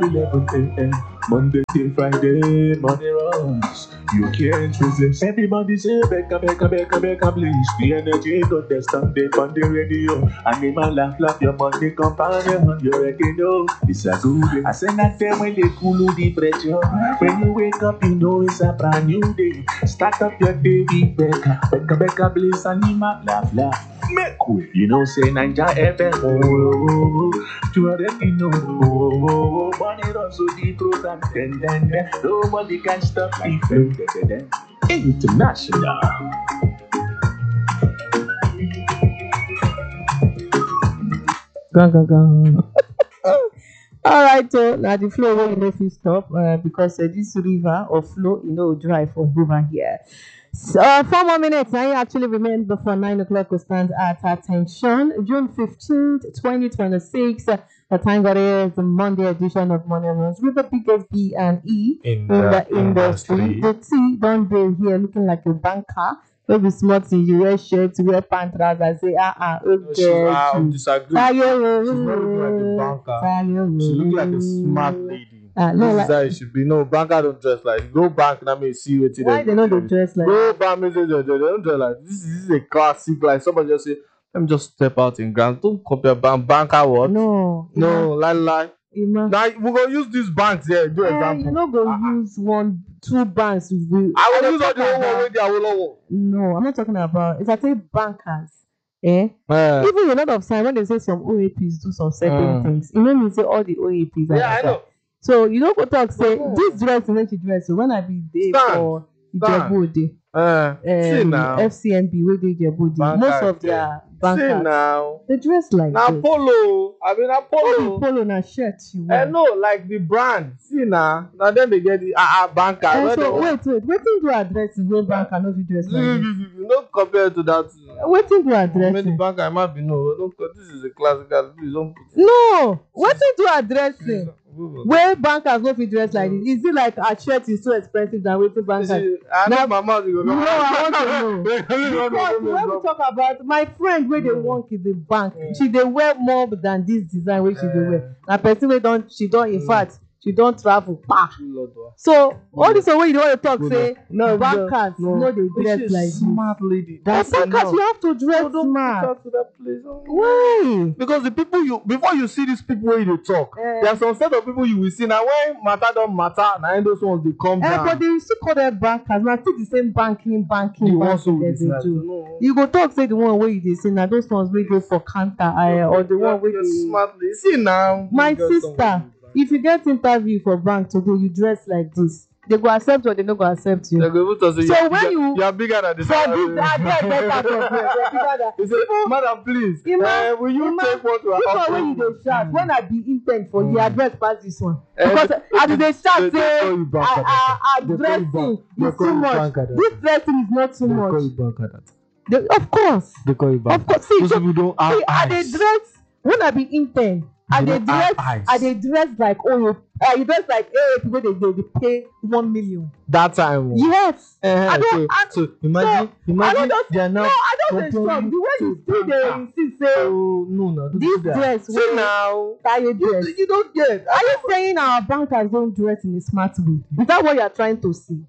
11 a.m. Monday till Friday, money runs. You can't resist. Everybody say, Becca, Becca, Becca, Becca, please. The energy got the Sunday on the radio. Animal laugh, laugh, your money companion. You already know it's a good day. I say that time when they cool the pressure. When you wake up, you know it's a brand new day. Start up your day with Becca, Becca, Becca, please. Animal laugh, laugh. Make way. You know, say Ninja FM. You already know. Money runs so the program. Then. Nobody can stop me. International. Gang. All right, so now the flow will make you stop because this river or flow, dry for over here. So 4 more minutes. I actually remain before 9 o'clock. We stand at attention. June 15th, 2026. The time that is the Monday edition of Money Runs with the biggest B and E in the industry. The T don't be here looking like a banker. Maybe smart in you wear shirts, you wear pants, I say, okay. I disagree. She's not looking like a banker. She looks like a smart lady. This is how it should be. No, banker don't dress like. Go bank, let me see what it is. Why they don't dress like? Go bank, they don't dress like. This is a classic. Like somebody just say, let me just step out in grand. Don't compare banker what? No, lie. Now we're gonna use these banks here. Do example. You're not gonna use 2 banks. I will use all the one way they are. No, I'm not talking about. If I say bankers, even a lot of time when they say some OAPs do some certain things, you know me say all the OAPs. I know. So you don't go talk say this dress and then she dress. So when I be there for Ijebu FCMB where they Ijebu, most of their bankers now they dress like now polo. I mean a polo na shirt you wear. No, like the brand. See now then they get the banker. So wait, wetin do address where banker no fit dress like this? You don't compare to that. Wetin do address? The banker might be no. This is a classical. Please don't put it. No, wetin do addressing? Where bankers no fit dress like this? Is it like a shirt is so expensive than wetin bankers? I know my mouth is going. I want to know. Because when we talk about my friend where they work in the bank, she dey wear more than this design wey she dey wear. Na person wey she don in fact she don travel. So all this way you don't want to talk say no bankers no dey dress like this. Smart lady. That's bankers you have to dress smart. Why? Because the people before you see these people wey you dey talk, there are some set of people you will see now when matter don't matter. Now those ones they come down. But they still call them bankers. Now still the same banking they do. You go talk say the one where you dey see now those ones wey go for counter or the one where you smart lady. See now. My sister. If you get interview for bank today, you dress like this. They go accept or they not go accept you. They go say so when you are bigger than this. For this, I get better from you. He say, Madam, please, will you take what you are offering? When you dey shout, when I be intent for you, address pass this one. Because as they shout, say, I dressing is too much. This dressing is not too much. Of course. They call you back. Of course. See, people don't have eyes. I dey dress when I be intent. I dey dress like you dress like people they pay 1 million. That time. Yes. So imagine they are now. No, I don't say strong. The way you see they insist say no. This dress. See now. You don't get. Are you saying our bankers don't dress in a smart way? Is that what you are trying to see?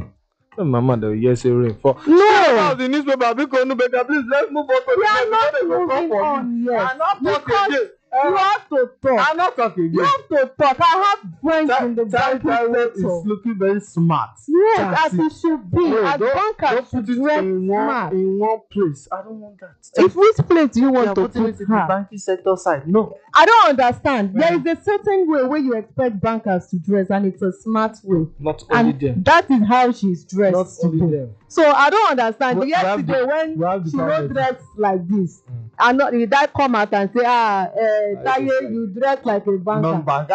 Mama, the yes, rain for. No. The newspaper, please let's move on to we are not moving on yet. Because you have to talk. I'm not talking. You have to talk. I have friends in the banking sector. It's looking very smart. Yes, as it should be. As bankers should dress smart. In one place. I don't want that. If which place do you want to put her? The banking sector side. No. I don't understand. There is a certain way where you expect bankers to dress, and it's a smart way. Not only them. That is how she's dressed. Not only them. So I don't understand. Yesterday when she no dress like this, and not that come out and say, Taye, you dress like a banker. Non-banker.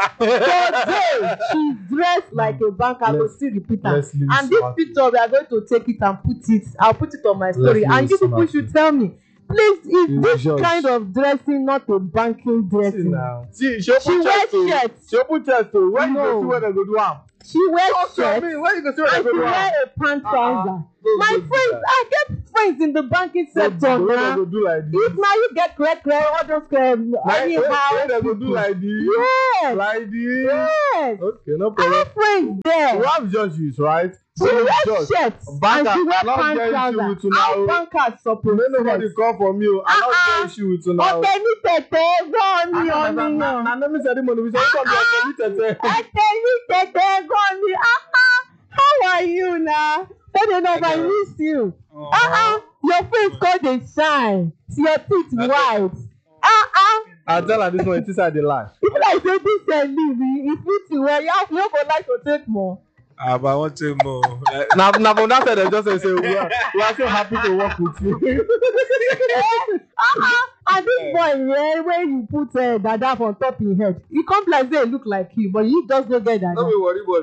Today she dressed like a banker. I will still repeat that. And this picture we are going to take it and put it. I'll put it on my story. And you people should tell me. Please, is this kind of dressing not a banking dressing? See, she wears shirts. She put chest too. When you go see where they go do am? She wears shirts. And she wear a pant trouser. My friends, I get friends in the banking sector now. Do like this. If now you get correct, all those anyhow. They go do like this. Yes. Like this. Yes. Okay, no I problem. have friends there. We have judges, right? She wears shirts and Banker, she wears I don't pants get issue trousers. with you How now. bankers suppose Nobody come from you. I don't get issue with you now. Ọ̀tẹ̀ ní tẹ̀tẹ̀ gan ni ọ̀nìyàn. Na no me say the money. We say come be ọ̀tẹ̀ ní tẹ̀tẹ̀. Ọ̀tẹ̀ ní tẹ̀tẹ̀ gan ni. How are you now? Tell them I miss you. Your face come dey shine. Your teeth white. I tell her this one, it's inside the lie. If like say this leave, e fit you well. You have no go like to take more. But I want to more. Now from that side, they just say we are so happy to work with you. And this boy, when you put Dada on top his head, he come like say look like you, but you just don't get that. Don't be worried about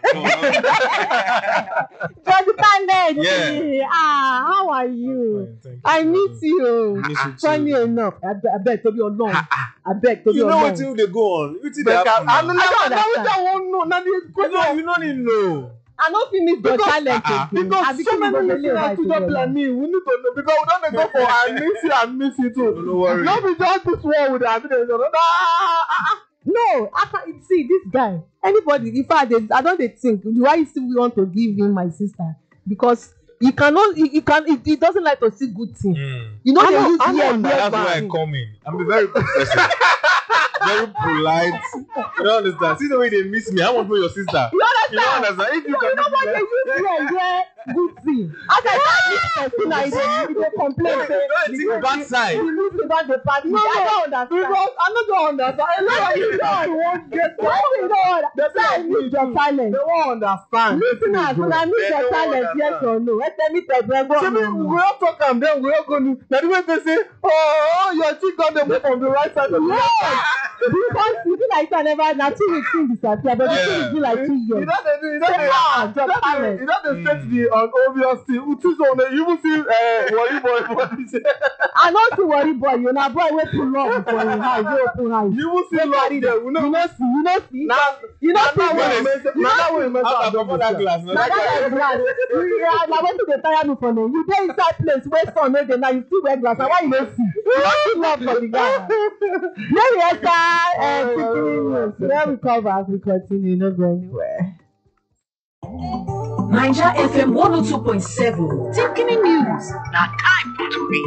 it. Just stand Yeah. How are you? Thank you. I miss you. Miss you too. Funny enough, I beg to be alone. I beg to be You know alone. what they go on? You think they I happen? don't understand. know. Now You don't need know. I don't finish the challenge again. Because so many listeners to just plan me. We need to know because we don't go for I miss you too. No worry. Not be just this one with the No, I can't see this guy. Anybody, in fact, I don't think. Do I still want to give him my sister? Because he cannot. He doesn't like to see good things. You know, they use That's why I come in. I'm a very good person. Very polite. You don't understand. See the way they miss me. I want to know your sister. You understand? If you You know what they use good thing. As I said, this person, he dey complain. think bad side. He lose about the party. I don't understand. I don't understand. You don't get why you don't understand? I need your talent. They won't understand. Listeners, when I need your talent, yes or no? Let me tell you. We all talk and then we all go to. Now the way they say, oh, your cheek got them from the right side. Because you feel like I never na 2 weeks in disappear, but the thing is be like 2 years. You know they straight the obvious thing. You will see worry boy for this. I not to worry boy, you na boy wey pull up for him house, wey open house. You will see love there. You know see. You know see. Now we mess up Before that glass. Na that glass. Na wetin dey tire me for now. You dey inside place wey sun no dey now, you still wear glass. Na why you no see? You no see love for the guy. Let me enter news. Then we cover as we continue. No go anywhere. Naija FM 102.7. Tinkini News. Now time for the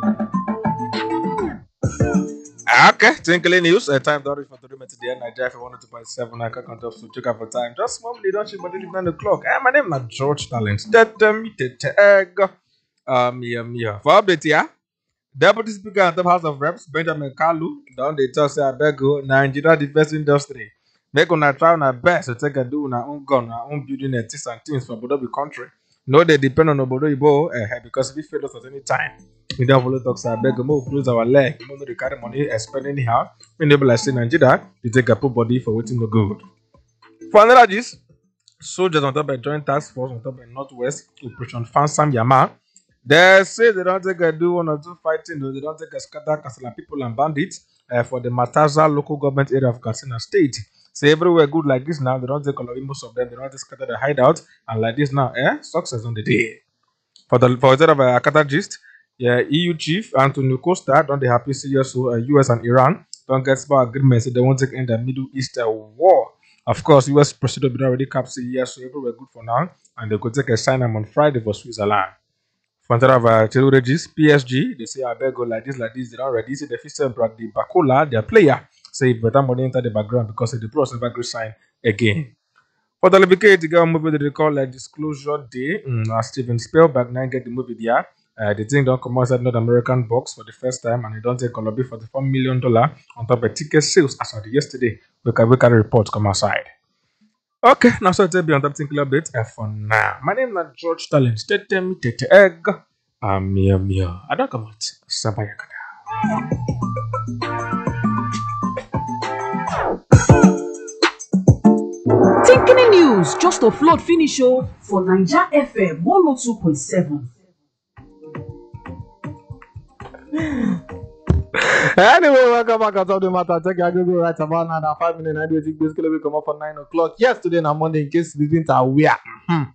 read. Okay, Tinkling News. Time to reach for today. Today, Naija FM 102.7. I can't count up to check out for time. Just one minute, don't you? But it's 9 o'clock. My name is George Talent. For update here. Deputy Speaker of the House of Reps, Benjamin Kalu, down the talk say abeg Nigeria defense industry. Make una try una best to take a do una own gun, our own building and things for Bodo country. No, they depend on Obodo Ibo because if we fail us at any time, we don't follow talk say abeg we close our leg, we no dey carry money and spend anyhow. We never like say Nigeria, you take a poor body for waiting no good. For another gist, soldiers on top of Joint Task Force on top of Northwest Operation Fansam Yama. They say they don't take a do 1 or 2 fighting, they don't take a scatter Katsina people and bandits for the Mataza local government area of Katsina State. Say everywhere good like this now, they don't take most of them, they don't scatter the hideout, and like this now, success on the day. For the instead of Akata gist, EU chief Antonio Costa don't they happy serious so US and Iran don't get small agreements, so they won't take in the Middle East war. Of course, US president already captured yes, so everywhere good for now, and they could take a sign on Friday for Switzerland. Instead of Regis, PSG, they say I beg go like this, they don't ready. See the first Bradley Bacola, their player, say better money enter the background because the pros never go sign again. For the LBK, the girl movie they call like Disclosure Day. Steven Spielberg now get the movie there. The thing don't come outside North American box for the first time, and it don't take Colombia for the $4 million on top of ticket sales as of yesterday. We can report come outside. Okay, now so to be on top thinking a bit for now. My name is George Talent. Tete mi tete egg. Mia. I don't come out. Sabayakada. Tinkini News just to float finish show for Naija FM 102.7. Anyway, welcome back to the matter. Take your Google right about now. 5 minutes. I do think basically we come up for 9 o'clock. Yes, today on Monday. In case you didn't aware,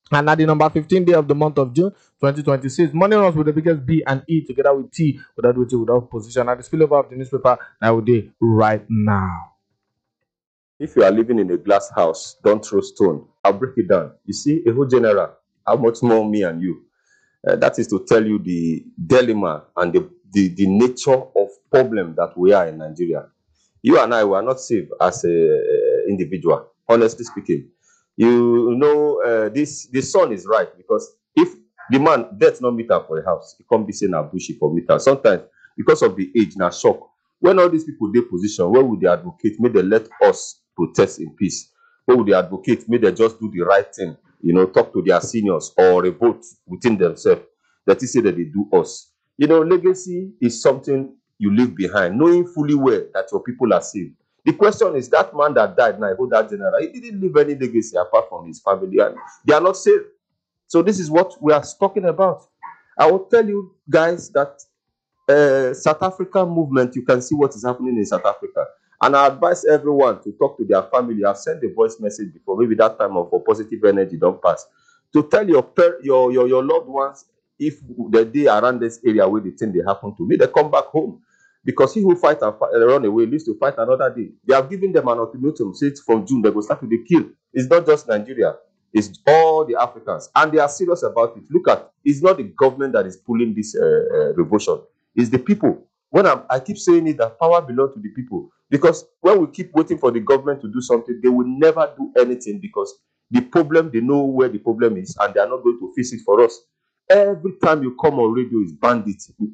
And at the number 15 day of the month of June 2026, morning runs with the biggest B and E together with T without position. At the spillover of the newspaper, I will do right now. If you are living in a glass house, don't throw stone. I'll break it down. You see, a whole general, how much more me and you? That is to tell you the dilemma and the nature of problem that we are in Nigeria. You and I were not safe as a individual, honestly speaking. You know, the son is right, because if the man death no meter for a house, he can't be saying a bushy for meter. Sometimes because of the age, now shock. When all these people dey position, where would they advocate? May they let us protest in peace. Where would they advocate? May they just do the right thing, you know, talk to their seniors or revolt within themselves. That is say that they do us. You know, legacy is something you leave behind, knowing fully well that your people are safe. The question is, that man that died now, that general, he didn't leave any legacy apart from his family, and they are not safe. So this is what we are talking about. I will tell you guys that South African movement, you can see what is happening in South Africa. And I advise everyone to talk to their family. I've sent a voice message before, maybe that time of positive energy don't pass, to tell your loved ones, if the day around this area where the thing they happen to me, they come back home. Because he who fight and run away lives to fight another day. They have given them an ultimatum, say from June they go start with the kill. It's not just Nigeria, it's all the Africans, and they are serious about it. Look at, it's not the government that is pulling this revolution. It's the people. When I keep saying it, that power belongs to the people. Because when we keep waiting for the government to do something, they will never do anything, because the problem, they know where the problem is, and they are not going to fix it for us. Every time you come on radio is bandits and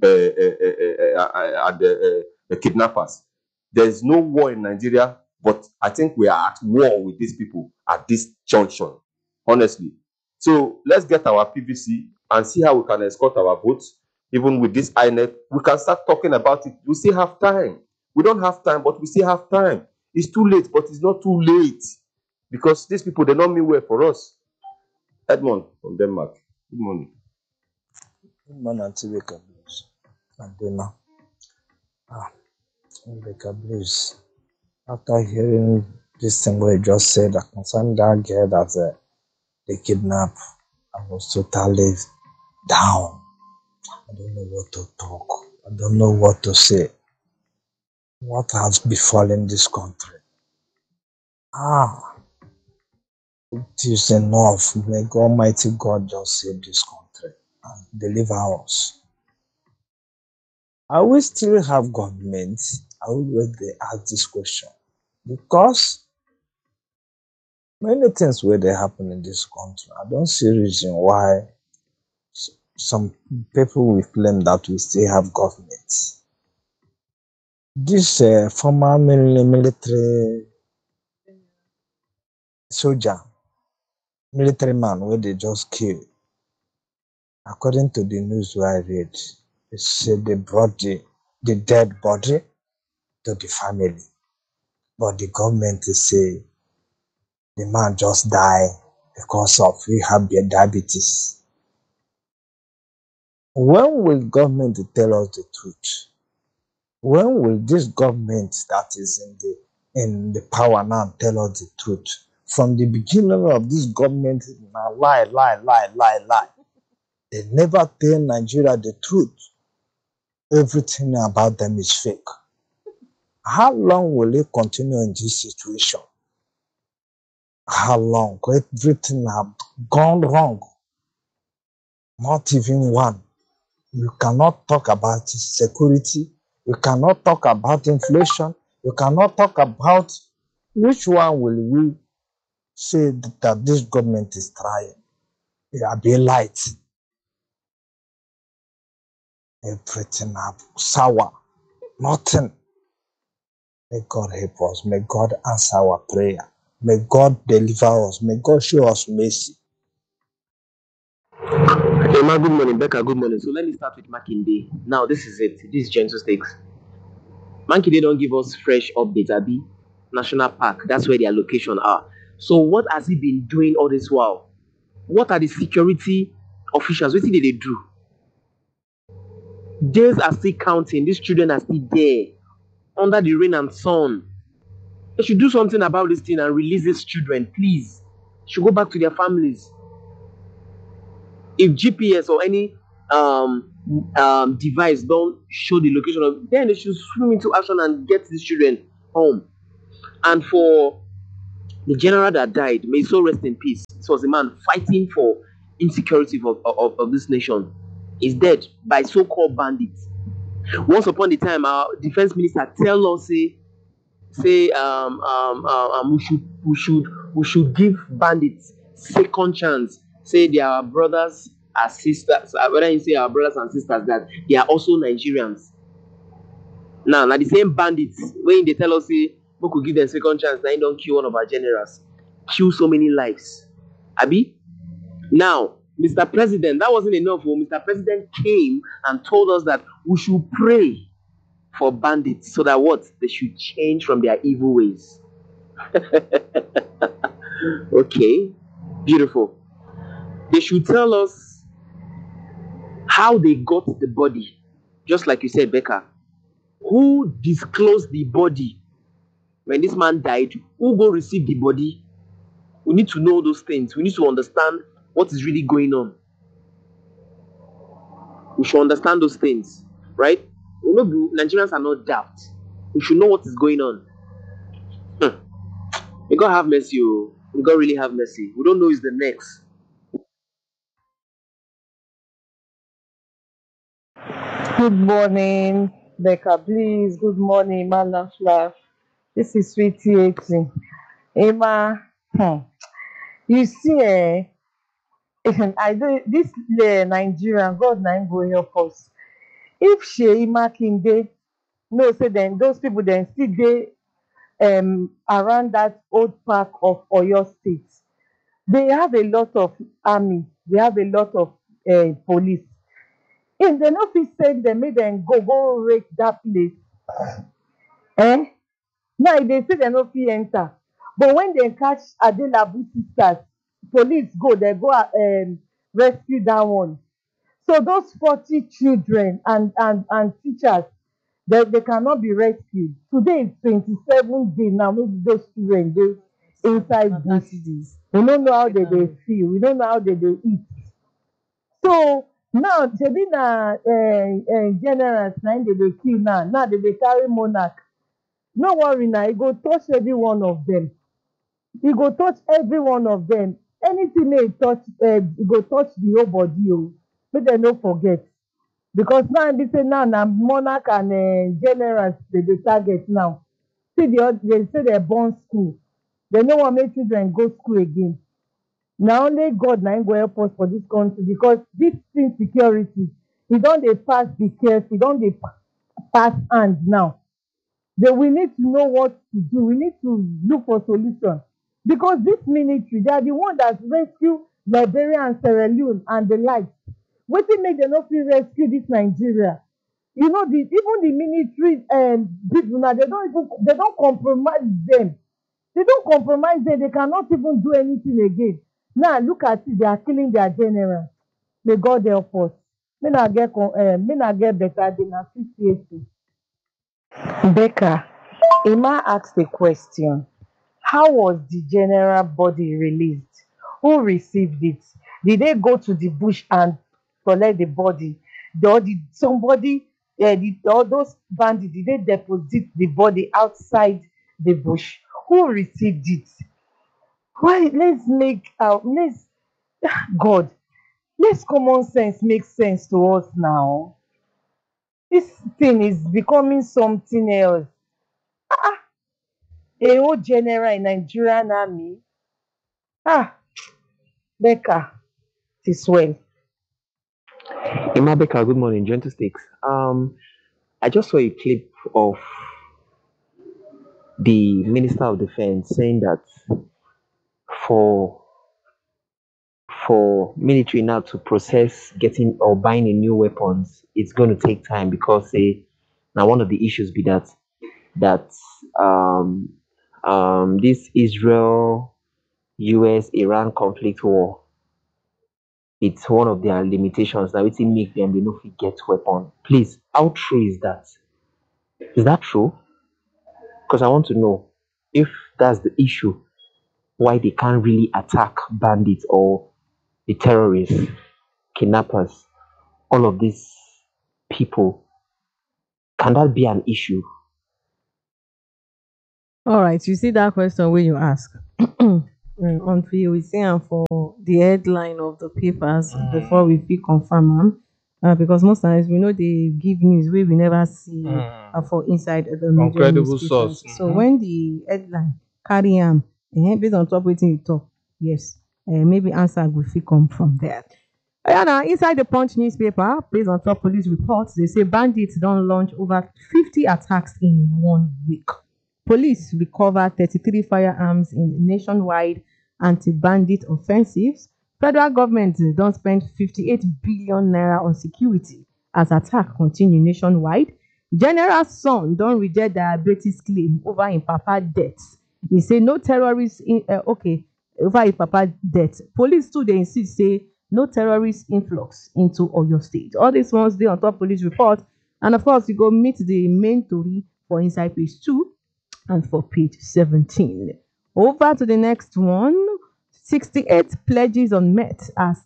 the kidnappers. There is no war in Nigeria, but I think we are at war with these people at this junction, honestly. So let's get our PVC and see how we can escort our votes. Even with this INEC, we can start talking about it. We still have time. We don't have time, but we still have time. It's too late, but it's not too late, because these people, they don't mean well for us. Edmond from Denmark. Good morning. Good morning, Antibeka Blues. Mandela. Antibeka Blues. After hearing this thing where you just said, that concerned that girl that they kidnapped, I was totally down. I don't know what to talk. I don't know what to say. What has befallen this country? It is enough. May Almighty God just save this country and deliver us. I will still have government. I will wait they ask this question, because many things where they happen in this country, I don't see reason why some people will claim that we still have government. This former military soldier, military man, where they just killed, according to the news where I read, they said they brought the dead body to the family, but the government is say the man just died because of diabetes. When will government tell us the truth? When will this government that is in the power now tell us the truth? From the beginning of this government, now lie. They never tell Nigeria the truth. Everything about them is fake. How long will it continue in this situation? How long? Everything have gone wrong. Not even one. You cannot talk about security. You cannot talk about inflation. You cannot talk about which one will we say that this government is trying. It will be light. Everything up sour. Nothing. May God help us. May God answer our prayer. May God deliver us. May God show us mercy. Emma, good morning. Becca, good morning. So let me start with Makinde. Now, this is it. This is Gentle Stakes. Makinde don't give us fresh updates, Abi. National Park, that's where their location are. So what has he been doing all this while? What are the security officials? What did they do? Days are still counting. These children are still there under the rain and sun. They should do something about this thing and release these children, please. They should go back to their families. If GPS or any device don't show the location of, then they should swim into action and get these children home. And for the general that died, may so rest in peace. This was a man fighting for insecurity of this nation. Is dead by so-called bandits. Once upon a time, our defense minister tell us say we should give bandits second chance. Say they are brothers and sisters. Whether you say our brothers and sisters, that they are also Nigerians. Now the same bandits when they tell us say we could give them second chance, now don't kill one of our generals, kill so many lives. Abi? Now, Mr. President, that wasn't enough. Mr. President came and told us that we should pray for bandits so that what? They should change from their evil ways. Okay, beautiful. They should tell us how they got the body. Just like you said, Becca. Who disclosed the body? When this man died, who go receive the body? We need to know those things. We need to understand what is really going on. We should understand those things, right? We know Nigerians are not daft. We should know what is going on. May God have mercy. May God really have mercy. We don't know who's the next. Good morning, Becca. Please, good morning, Madam Flash. This is Sweetie 80. Emma, you see, I do this Nigerian, God na him go help us. If Sheyi Makinde know say then those people then still dey around that old park of Oyo State, they have a lot of army, they have a lot of police. If they no fit send them, make them go raid that place. Now they say they no fit enter, but when they catch Adelabu sisters, police go, they go rescue that one. So those 40 children and teachers, they cannot be rescued. Today is 27 days now, maybe those children dey inside bush. We don't know how they feel, we don't know how they eat. So now shebi na generals na im dey kill now they dey carry monarch. No worry now, e go touch every one of them. E go touch every one of them. Anything wey e touch, e go touch the whole body o. Make dem no forget. Because now be say now na monarch and generals dey target now. See they say they burn school. They no wan make children go school again. Na only God na him go help us for this country, because this insecurity e don dey pass be careful, e don dey pass hand now. We need to know what to do. We need to look for solution, because this military, they are the one that rescue Liberia and Sierra Leone and the like. Wetin make dem no fit rescue this Nigeria? You know, even the military people now, they don't compromise them. They don't compromise them. They cannot even do anything again. Now look at it, they are killing their general. May God help us. May not get better than a 58. Becca, Emma asked a question. How was the general body released? Who received it? Did they go to the bush and collect the body? Or did somebody, all those bandits, did they deposit the body outside the bush? Who received it? Why? God, let's common sense make sense to us now. This thing is becoming something else. A whole general in Nigerian army. Becca, it is well. Emma Becca, good morning, Gentle Stakes. I just saw a clip of the Minister of Defense saying that for military now to process getting or buying a new weapons, it's going to take time, because now one of the issues be that this Israel US Iran conflict war, it's one of their limitations. Now, it's make them they no fit get weapon. Please, how true is that? Is that true? Because I want to know if that's the issue, why they can't really attack bandits or the terrorists. kidnappers, all of these people, can that be an issue? All right, you see that question when you ask. Until we see am for the headline of the papers before we feel confirm am. Because most times we know they give news where we never see for inside the media Credible newspapers. source. So when the headline carry am, based on top wetin you talk, yes, maybe answer go fit come from there. Yeah, now inside the Punch newspaper, based on top police reports, they say bandits don launch over 50 attacks in 1 week. Police recover 33 firearms in nationwide anti-bandit offensives. Federal government don spend 58 billion naira on security as attack continue nationwide. General son don reject diabetes claim over im papa death. He say no terrorist over im papa death. Police too dey insist say no terrorist influx into Oyo State. All these ones dey on top police report, and of course you go meet the main tori for inside page 2 and for page 17. Over to the next one. 68 pledges unmet as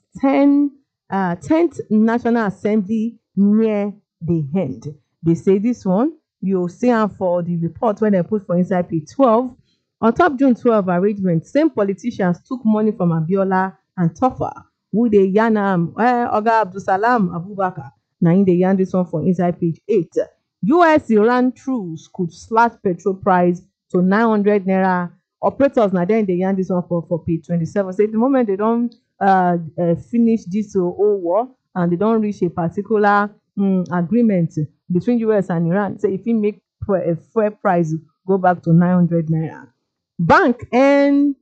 10th National Assembly near the end. They say this one, you'll see am for the report when they put for inside page 12. On top June 12 arrangement, same politicians took money from Abiola and Tofa, who they yarn Oga Abdusalam Abubakar. Now in the yarn this one for inside page 8. US-Iran truce could slash petrol price to 900 naira. Operators now then they yarn this one for page 27. Say the moment they don't finish this whole war and they don't reach a particular agreement between US and Iran, say if you make a fair price go back to 900 naira. Bank earn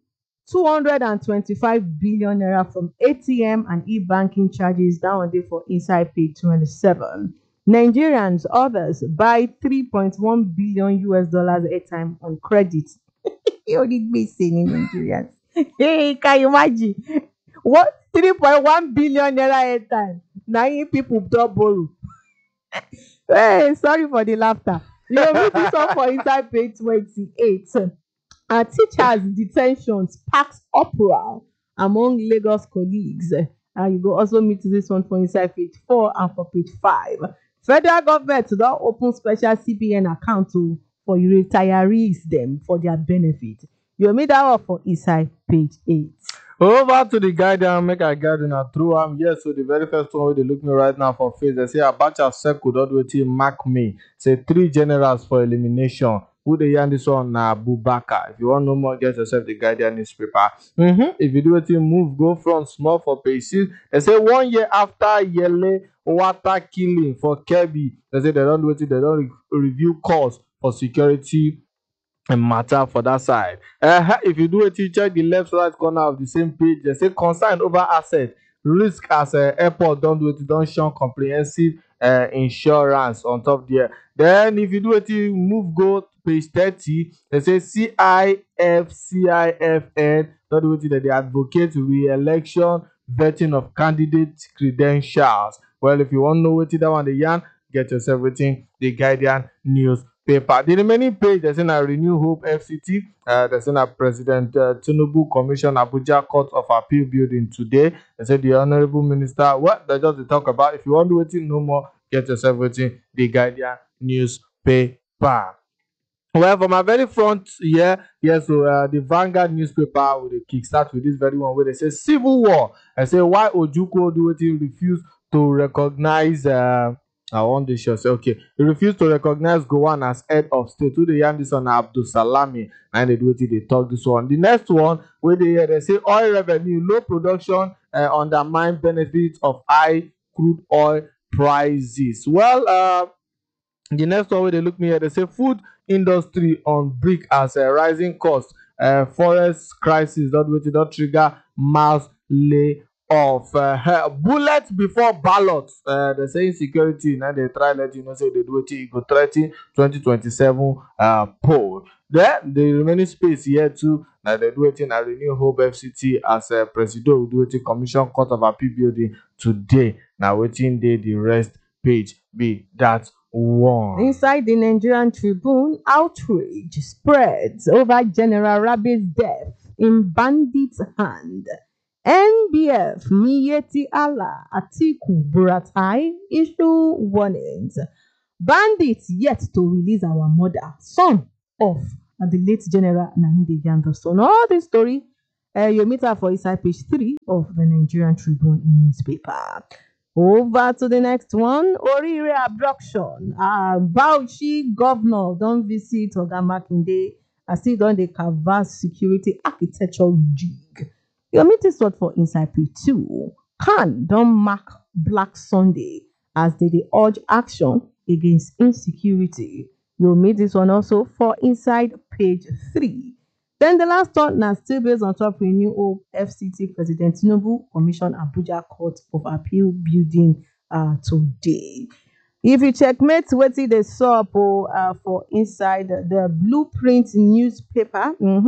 225 billion naira from ATM and e-banking charges down there for inside page 27. Nigerians, others buy 3.1 billion US dollars airtime on credit. You did me saying Nigerians. Hey, can you imagine? What 3.1 billion naira airtime? 9 people don't borrow. Hey, sorry for the laughter. You read this one for inside page 28. Teachers' detention sparks uproar among Lagos colleagues. You go also meet this one for inside page 4 and for page 5. Federal government don open special CBN account for retirees them for their benefit. You meet that one for inside page 8. Over to the Guardian, make I guide una through am. Yes, so the very first one wey dey look me right now for face, they say Abacha circle don wetin mark me. Say 3 generals for elimination. Who dey yarn this one na Abubakar. If you want know more, get yourself the Guardian newspaper. If you do wetin move, go front small for page 6. They say 1 year after Yele water killing for Kebbi, they say they don do wetin, they don review calls for security matter for that side. If you do wetin, check the left right corner of the same page. They say concern over asset risk as airport don do wetin, don show comprehensive insurance on top there. Then if you do wetin, move go page 30. They say CIFN don do wetin, they advocate re-election vetting of candidate credentials. Well, if you want to know wetin that one dey yarn, get yourself wetin the Guardian newspaper. The remaining page, they say na Renew Hope FCT. They say na President Tinubu commission Abuja Court of Appeal building today. They say the Honorable Minister, what they just dey talk about. If you want to wetin no more, get yourself wetin the Guardian newspaper. Well, for my very front here, so the Vanguard newspaper will kickstart with this very one where they say civil war. I say why Ojukwu do wetin refuse to recognize I want this show. Say okay, he refused to recognize Gowon as head of state. Who they yarn this on Abdul Salami, and they do it. They talk this one. The next one where they say oil revenue, low production, undermine benefits of high crude oil prices. Well, the next one where they look me here, they say food industry on brink as a rising cost. Forest crisis don't trigger mass lay off. Bullets before ballots. They say insecurity. Now they try let you know say they do it. You go 2027 poll. Then the remaining space here too. Now they do it in a Renew Hope FCT as a president will do it in Commission Court of Appeal building today. Now waiting day the rest page be that one. Inside the Nigerian Tribune, outrage spreads over General Rabi's death in bandits' hand. NBF Miyetti Allah Atiku Buratai issue warnings. Bandits yet to release our mother, son of the late General Nahinde Anderson. All this story, you meet her for inside page 3 of the Nigerian Tribune newspaper. Over to the next one. Orire abduction. Bauchi governor don't visit Oga Makinde and still don dey canvass security architecture jig. You meet this one for inside page 2. Khan don mark Black Sunday as they urge action against insecurity. You'll meet this one also for inside page 3. Then the last one now still based on top renewal FCT President Tinubu commission Abuja Court of Appeal building today. If you checkmate wetin dey sup for inside the Blueprint newspaper,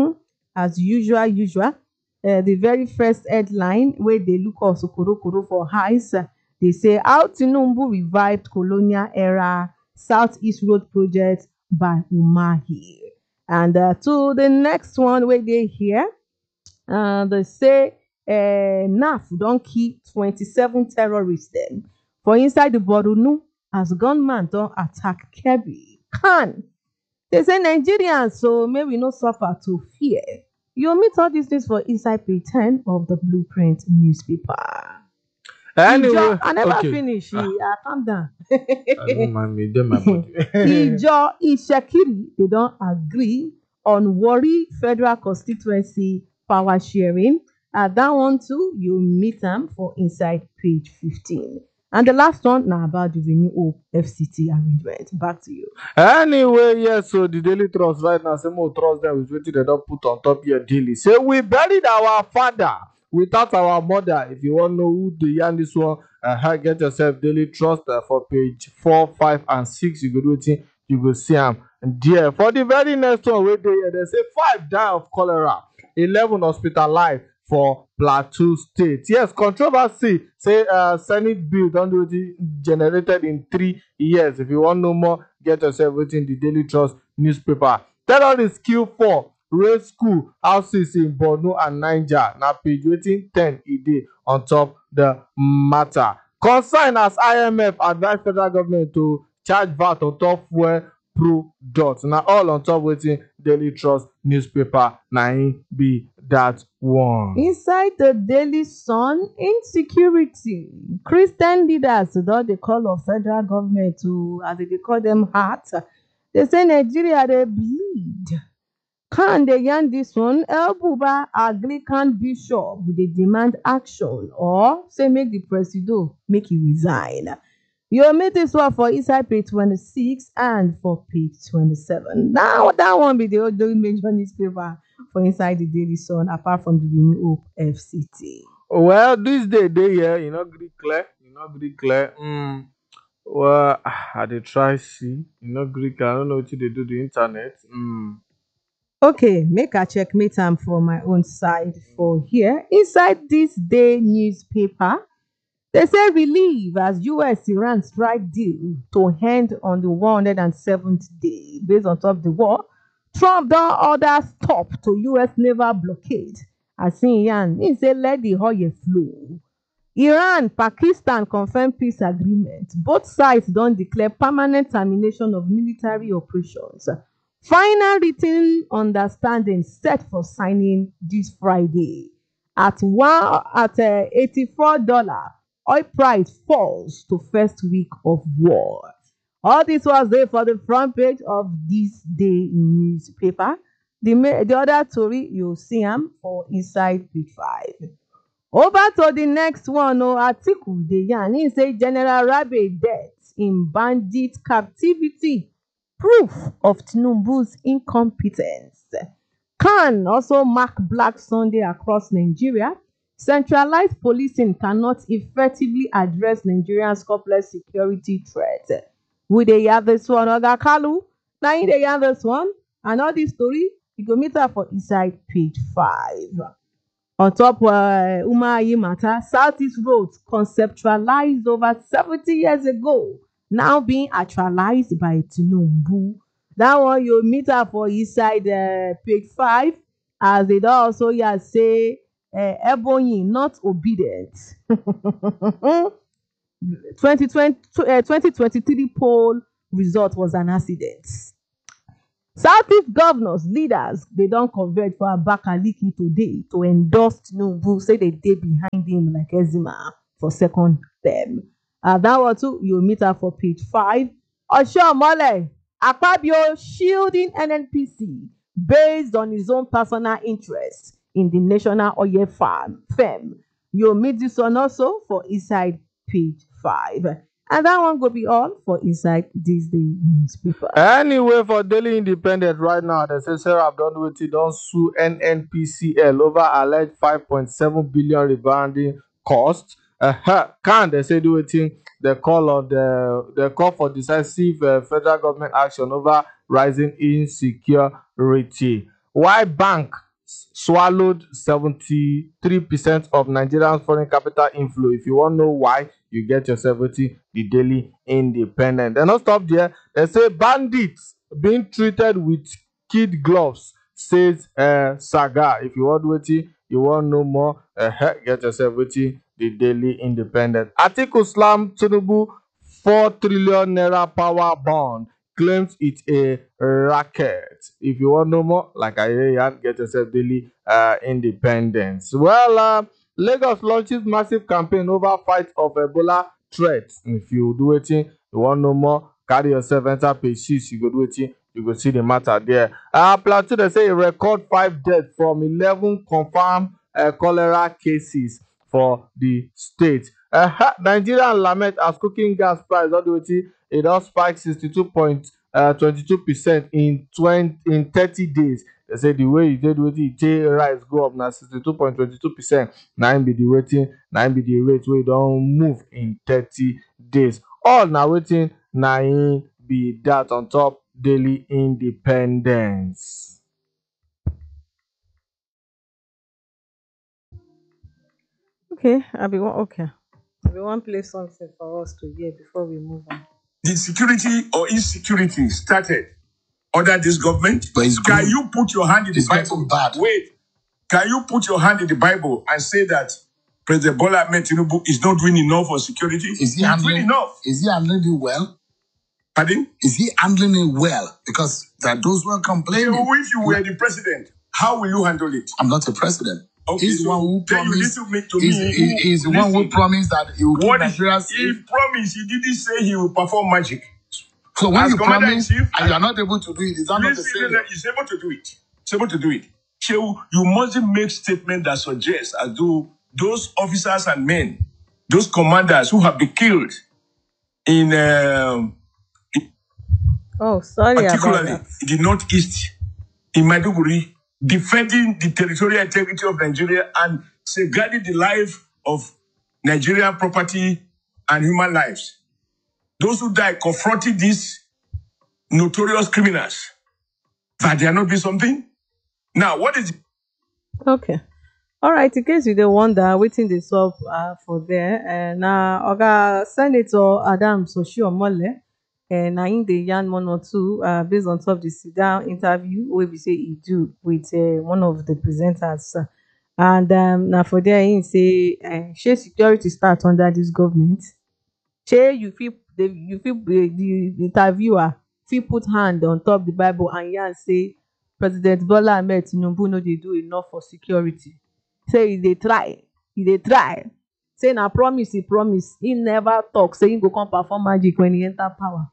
as usual, the very first headline where they look also koro for highs. They say how Tinubu revived colonial era Southeast Road project by Umahi. And to the next one where they here, they say NAF don't keep 27 terrorists them for inside the Borunu as gunman don't attack Kebbi. Khan. They say Nigerians, so may we not suffer to fear. You'll meet all these things for inside page 10 of the Blueprint newspaper. Anyway, I never okay. finish. Calm down. I don't mind me, then my body. Ijo Ishekiri, they don't agree on Warri Federal Constituency power sharing. That one too, you meet them for inside page 15. And the last one now about the renewal FCT arrangement. Back to you. Anyway, yes, so the Daily Trust right now, say more trust them with what they don't put on top here daily. Say we buried our father without our mother. If you want to know who the yarn this one, get yourself Daily Trust for page 4, 5, and 6. You go do it, you go see them. And there, for the very next one, wait there, they say 5 die of cholera, 11 hospitalized for Plateau State. Yes, controversy. Say Senate bill don't do it generated in 3 years. If you want to know more, get yourself within the Daily Trust newspaper. Terrorists kill 4 race school houses in Borno and Niger. Now page waiting 10 a day on top the matter. Concern as IMF advise federal government to charge VAT on top fuel products. Now all on top waiting Daily Trust newspaper. Now be that one. Inside the Daily Sun, insecurity. Christian leaders don't they call of federal government to, as they call them, heart. They say Nigeria they bleed. Can they yarn this one? El Buba Anglican bishop with a demand action or say make the president make he resign. You'll meet this one for inside page 26 and for page 27. Now that one be the other major newspaper for inside the Daily Sun apart from the renewal FCT. Well, this day here, you know, Greek clear. Well, I dey try see, you know, Greek. I don't know what they do the internet. Okay, make a checkmate am for my own side for here. Inside this day newspaper, they say relief as US-Iran strike deal to end on the 107th day. Based on top of the war, Trump don order stop to US naval blockade. As in he say let the oil flow. Iran, Pakistan confirm peace agreement. Both sides don declare permanent termination of military operations. Final written understanding set for signing this Friday. At $84, oil price falls to first week of war. All this was there for the front page of this day newspaper. The other story you'll see them for inside page 5. Over to the next one. Article dey yarn. He say General Rabe death in bandit captivity. Proof of Tinubu's incompetence. Khan also mark Black Sunday across Nigeria. Centralized policing cannot effectively address Nigeria's complex security threat. We dey hear this one, Oga Kalu. Now you dey hear this one. And all this story, you go meet her for inside page 5. On top Umahi matter, Southeast Roads conceptualized over 70 years ago, now being actualized by Tinubu. That one you meet her for inside page 5, as they don also say Ebonyi not obedient. 2023 poll result was an accident. Southeast governors, leaders, they don't converge for Abakaliki today to endorse Tinubu, say they behind him like Ezima for second term. That one too, you'll meet her for page 5. Oshiomhole, Akpabio shielding NNPC based on his own personal interest in the national oil firm. You'll meet this one also for inside page 5. And that one will be all for inside this day newspaper. Anyway, for Daily Independent right now, they say Sarah Abdonwiti don't sue NNPCL over alleged 5.7 billion rebranding costs. Can they say do it? The call for decisive federal government action over rising insecurity. Why bank swallowed 73% of Nigeria's foreign capital inflow? If you want to know why, you get yourself with the Daily Independent. They're not stop there. They say bandits being treated with kid gloves, says Saga. If you want to you want to know more, get yourself with the Daily Independent. Atiku Slam Tinubu 4 trillion naira power bond, claims it's a racket. If you want to know more, like I hear, get yourself Daily Independence. Well, Lagos launches massive campaign over fight of Ebola threat. If you do it, you want to know more, carry yourself, enter page 6, you go do it, you go see the matter there. Plateau, they say a record 5 deaths from 11 confirmed cholera cases for the state. Nigerian lament as cooking gas price, it does spike 62.22% in 30 days. They say the way you did with it, rise go up now 62.22%. Now be the waiting, now be the rate we don't move in 30 days. All now waiting, now be that on top Daily Independence. Okay, I be one play something for us to hear before we move on. The security or insecurity started under this government. But it's Can good. you put your hand in the It's Bible? getting bad. Wait. Can you put your hand in the Bible and say that President Bola Ahmed Tinubu is not doing enough for security? Is he He's doing handling enough. Is he handling it well? Pardon? Is he handling it well? Because there are those who are complaining. So if you were the president, how will you handle it? I'm not a president. Okay, He's the one who then you promised. listen to He's, me. he's the one who promised that he will keep What Nigeria is he safe. promised? He didn't say he will perform magic. So when As you promise Commander-in-Chief, and you are not able to do it, is that not the same? He's able to do it. He's able to do it. So you mustn't make statements that suggest as though those officers and men, those commanders who have been killed in Oh, sorry about particularly that. in the northeast, in Maiduguri, defending the territorial integrity of Nigeria and safeguarding the life of Nigerian property and human lives. Those who died confronting these notorious criminals, that they are not doing something. Now, what is Okay. All right, in case you don't wonder, waiting this up for there. Now, Oga Senator Adams Oshiomhole, and I in the yarn 1 or 2, based on top of the sit-down interview, where we say he do with one of the presenters. And now for there, he say, share security start under this government. Share you feel the interviewer feel put hand on top the Bible and yarn say President Bola Ahmed Tinubu no dey do enough for security. Say he dey try. Say na promise he promise. He never talk. Say he go come perform magic when he enter power.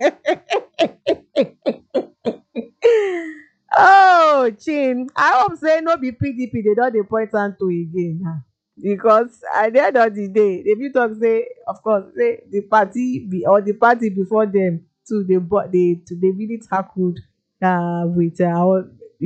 Oh, Chin. I hope say no be PDP they don dey point am to again. Because at the end of the day, if you talk say, of course, say the party before them too, they really tackled with our,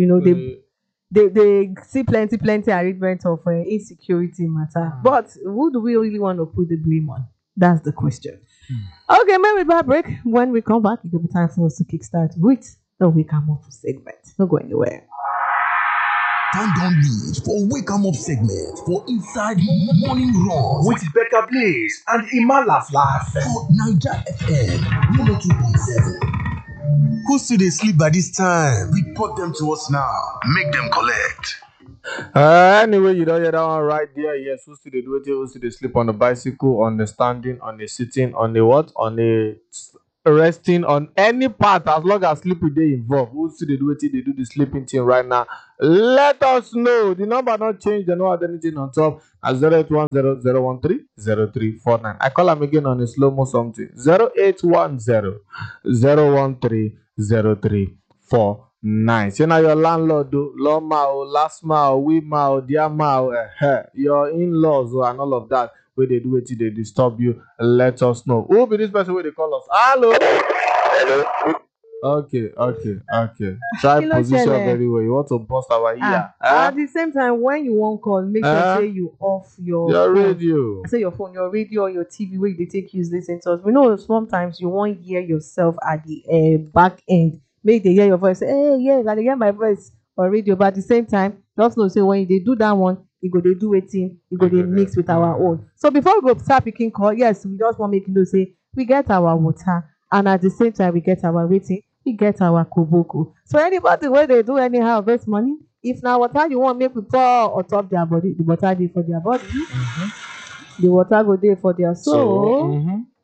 they see plenty arrangement of insecurity matter. But who do we really want to put the blame on? That's the question. Okay, maybe by break. When we come back, it will be time for us to kickstart with the Wake Up segment. Don't go anywhere. Don't leave for Wake Up segment for Inside Morning Run with Becca Blaze and Ima Laugh for Naija FM 102.7. Who still dey sleep by this time? Report them to us now. Make them collect. Anyway, you don't hear that one right there. Yes, who's to the do it? Who's to the sleep on the bicycle, on the standing, on the sitting, on the what? On the resting, on any part, as long as sleep will they involved. Who's to the do it? They do the sleeping thing right now. Let us know. The number not change. They don't have anything on top. At 0810-013-0349. I call them again on a slow mo something. 0810-013-0349. Say now your landlord do loma o, last ma o, we ma o, dear ma o, your in-laws and all of that. Where they do it, they disturb you. Let us know. Who be this person where they call us? Hello. Hello. Okay. Try Kilo position Chele. very well. You want to bust our ear. At the same time, when you won't call, make sure say you off your Your phone. radio. I say your phone, your radio, your TV, where they take use listen to us. We know sometimes you won't hear yourself at the back end. Make they hear your voice. Say, hey, yeah, I dey hear my voice on radio. But at the same time, just know say when they do that one, you go they do waiting, you go they mix with our own. So before we go start picking call, yes, we just want to make you know say we get our water, and at the same time we get our waiting, we get our koboko. So anybody where they do anyhow waste money, if now water you want make we pour on top their body, the water dey for their body, the water go there for their soul,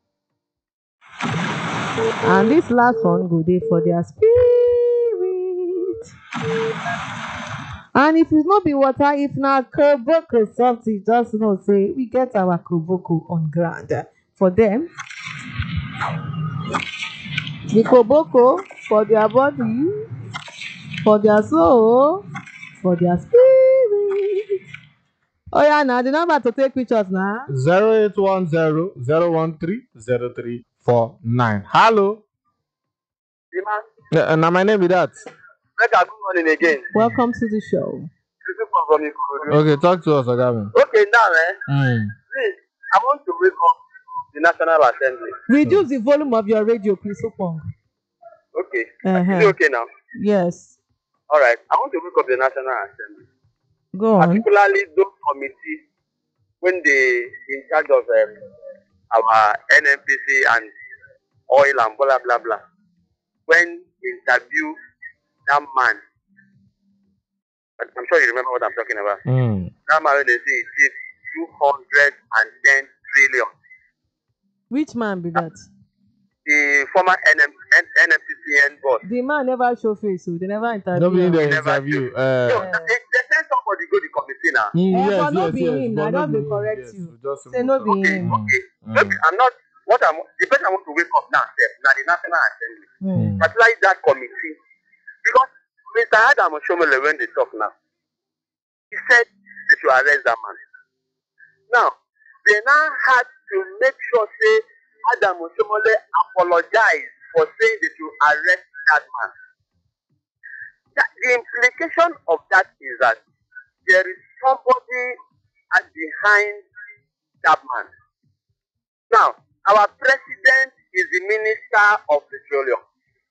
and this last one go there for their spirit. And if it's not be water, if na koboko something, just know say we get our koboko on ground for them. The koboko for their body, for their soul, for their spirit. Oh yeah, now the number to take pictures now. 0810-013-0349. Hello. Now my name is that. Make a good morning again. Welcome to the show. This is from Ikorodu. Okay, talk to us, Agami. Okay, now, please, I want to wake up the National Assembly. Reduce the volume of your radio, please, Opong. Okay. Is it okay now? Yes. All right. I want to wake up the National Assembly. Go on. Particularly those committees when they in charge of our NNPC and oil and blah blah blah. When interview that man, I'm sure you remember what I'm talking about. That man when they say he did 210 trillion. Which man be that? The former NNPCN boss. The man never show face, so they never interview. Nobody they interview. They send somebody go the committee now. But not be him. I don't be correct you. Say no be him. Okay. Maybe I'm not. The person I want to wake up now, now the National Assembly, particularly that committee, because Mr. Adam Oshomole, when they talk now, he said they should arrest that man. Now they now had to make sure say Adam Oshomole apologized for saying they should arrest that man. The implication of that is that there is somebody behind that man. Now, our president is the Minister of Petroleum.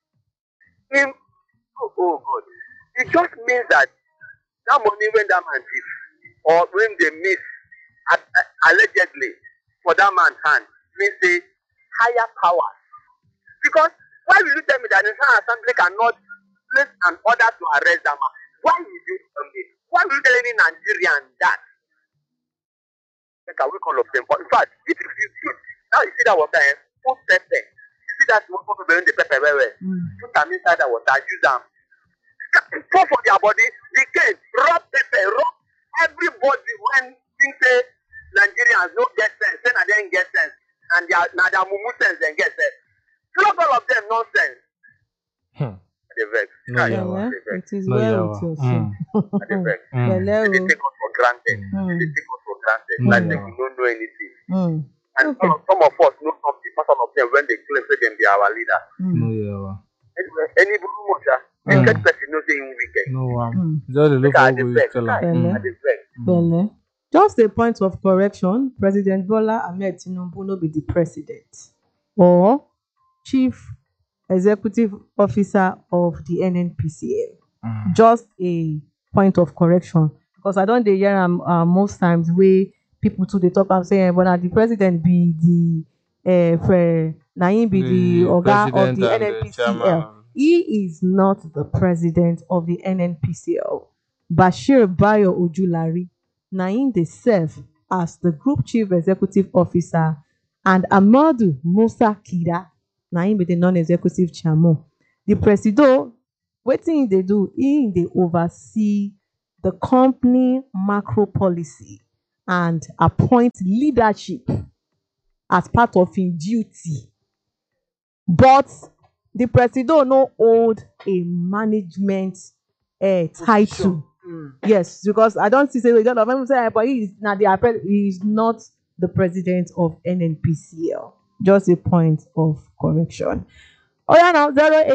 Oh God. It just means that that money when that man thief, or when they miss allegedly for that man's hand, means say higher power. Because why will you tell me that the National Assembly cannot place an order to arrest that man? Why will you tell me? Why will you tell any Nigerian that? Like I will call of them. But in fact, if you see now you see that water, put pepper. You see that small pepper in the pepper where put them inside that water, use them. Pour for their body, they can rub pepper, rub everybody when things say Nigerians don't get sense, then they don't get sense, and now their mumu sense then get sense. Flog all of them nonsense. They vex. It is well with your soul. They vex. They take us for granted. They take us for granted. Like they don't know anything. And some of us know something. Some of them when they claim say them be our leader. Anyway, any much wicked person no saying wicked. No, just look over you. Just a point of correction: President Bola Ahmed Tinubu no be the president or chief executive officer of the NNPCL. Just a point of correction, because I don't hear most times where people too they talk and say, but the president be the Naim be the Oga of the NNPCL. He is not the president of the NNPCL. Bashir Bayo Ojulari, na him dey serve as the group chief executive officer, and Amadu Musa Kida, na him be the non-executive chairman. The presido, wetin him dey do, him dey oversee the company macro policy and appoint leadership as part of him duty. But the presido no hold a management title. Yes, because I don't see say a lot of people say, but he is not the president of NNPCL. Just a point of correction. Oh yeah, now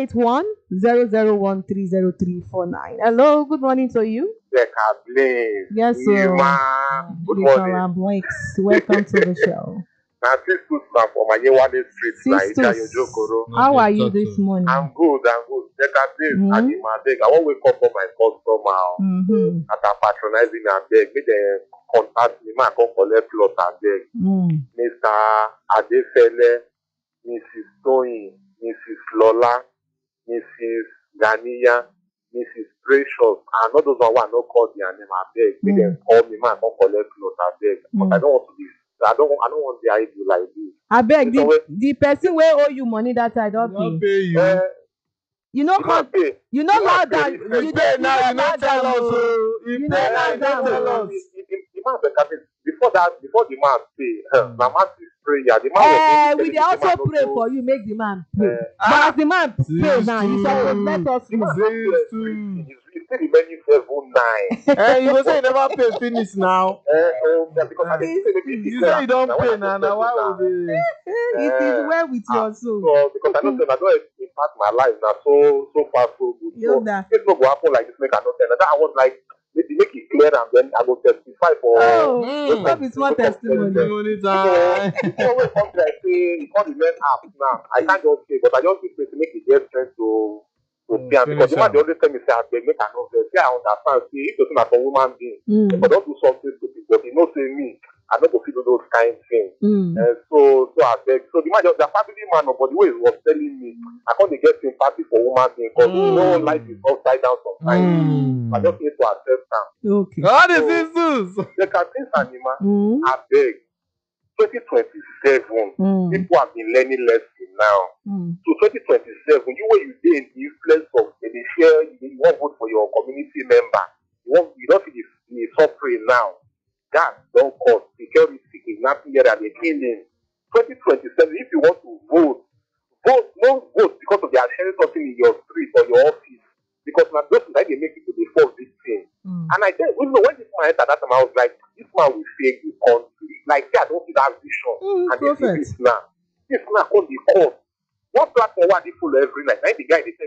081-001-30349. Hello, good morning to you. Yes, sir. Good morning. Welcome to the show. Now, Sisters from Ayewale Street, Sisters, how are you this morning? I'm good. Like I said, I won't wake up for my customer that are patronizing and beg. Make them contact me, I come collect plot and beg. Mr. Adefele, Mrs. Toyin, Mrs. Lola, Mrs. Ganiya, Mrs. Precious, and all those one no call their name, I beg. Make them call me, I come collect plot and beg. But I don't want to be. I don't want the idea like this. I beg the person wey owe you money that I don't pay you. You know how that you know now. You pay now. You not tell us. You not tell us. The man before the man pay. The man prayer. The man we dey also pray for you. Make the man pay. But as the man pay now, you say let us know. Still remaining 7-9. You go say you never pay finish now. Because I think maybe you say you don't pay now. Now why would they? It is well with your soul. Because I don't impact my life now so far so good. So it's not going to happen like this. Make I not tell. That I was like maybe make it clear and then I will testify for. That is one testimony. Always something I say you can't remain up now. I can't just say, but I just pray to make it get strength to. Because the man they always tell me say I beg make I know say I understand say if you're not a woman being but don't do something stupid but you know say me I don't go feel those kind of things so I beg so the man just the family man but the way he was telling me I can't get sympathy for woman being because you know life is upside down sometimes I just need to accept them. Okay. God is Jesus. The captain Sanima I beg 2027 people have been learning lesson now. So 2027 you where you dey in the influence of the share you want vote for your community member you don't see the suffering now gas don't cost security kidnapping and they killing 2027 if you want to vote no vote because of they are sharing something in your street or your office because now those that they make people dey fall victim and I tell you when this man entered that time I was like this man will save the country like I don't see that vision and this now come the court one platform where they follow every night the guy they tell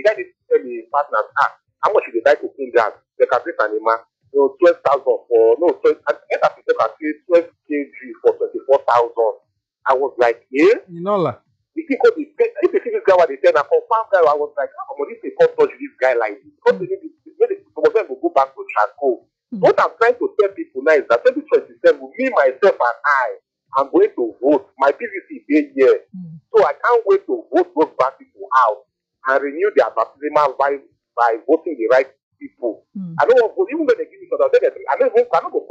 me partners how much they buy to clean that the cabinet animal 12,000 for no 12 I get that people can say 12 kg for 24,000 I was like you know la if you see this guy what they tell na confirm guy I was like how much they come touch this guy like this because they some of them will go back to charcoal. What I'm trying to tell people now is that 2027 me myself and I'm going to vote. My PVC is here. So I can't wait to vote those bad people out and renew their baptismal by voting the right people. I don't want to vote, even when they give me something, I don't go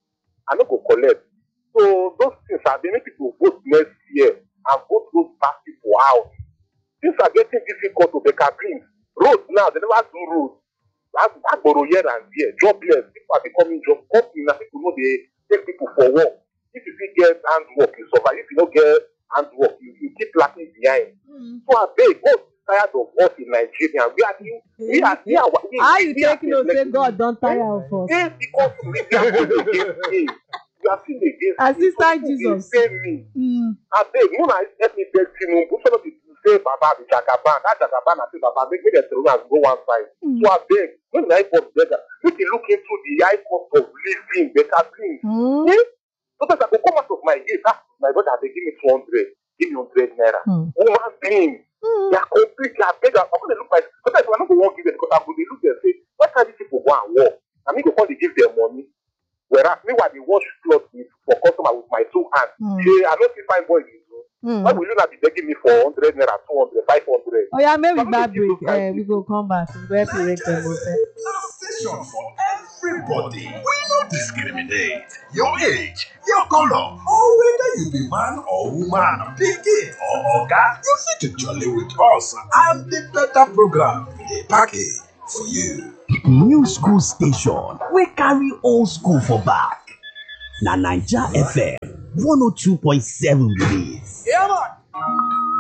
collect. So those things are they make people vote next year and vote those bad people out. Things are getting difficult to make a dream. Roads now, they never do roads. I borrow here and there, jobless. People are becoming job company and people know they take people for work. If you get handwork, you survive. If you don't get handwork, you keep lacking behind. So I beg, God tired of us in Nigeria. We are here. How you take no say God don't tire of us? Yes, because we are still against me. We are still against Assistant Jesus. I beg, let me beg Tinubu. Say Baba the Jagaban, that Jagaban I say Baba make the throne and go one side. So I beg, when the high cost beggar, we can look into the high cost of living, better things. Sometimes I go come out of my gate, my brother they give me 200, give me 100 naira. Woman being, they are completely, I beg, I'm going to look like, sometimes I'm not going to give them because I'm going to look there and say, why can't these people go and work? I mean, go come they give them money. Whereas me while they wash clothes for customer with my 2 hands, I don't see fine boys. Why will you not be begging me for 100 naira, 200, 500? Oh yeah, maybe bad break. We go come back. We go help you make them. protection for everybody. We no discriminate. Your age, your color, or whether you be man or woman, pikin or oga, you fit to jolly with us and the better program we dey package for you. New school station wey carry old school for back. Na Naija FM 102.7 be dis. Yeah, man.